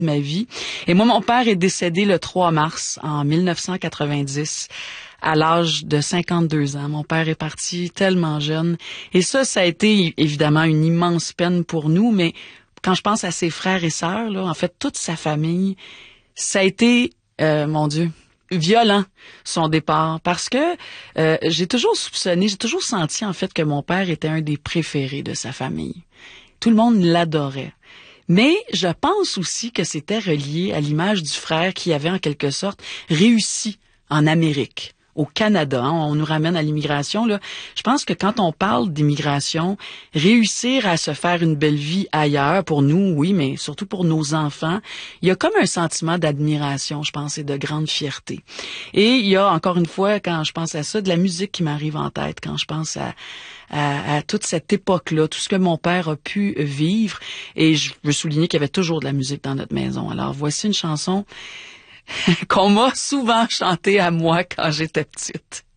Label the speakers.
Speaker 1: de ma vie. Et moi, mon père est décédé le 3 mars en 1990. À l'âge de 52 ans. Mon père est parti tellement jeune. Et ça a été évidemment une immense peine pour nous, mais quand je pense à ses frères et sœurs, là, en fait, toute sa famille, ça a été, mon Dieu, violent, son départ. Parce que j'ai toujours soupçonné, j'ai toujours senti, en fait, que mon père était un des préférés de sa famille. Tout le monde l'adorait. Mais je pense aussi que c'était relié à l'image du frère qui avait, en quelque sorte, réussi en Amérique. Au Canada, hein, on nous ramène à l'immigration, là. Je pense que quand on parle d'immigration, réussir à se faire une belle vie ailleurs, pour nous, oui, mais surtout pour nos enfants, il y a comme un sentiment d'admiration, je pense, et de grande fierté. Et il y a, encore une fois, quand je pense à ça, de la musique qui m'arrive en tête, quand je pense à toute cette époque-là, tout ce que mon père a pu vivre. Et je veux souligner qu'il y avait toujours de la musique dans notre maison. Alors, voici une chanson qu'on m'a souvent chantée à moi quand j'étais petite.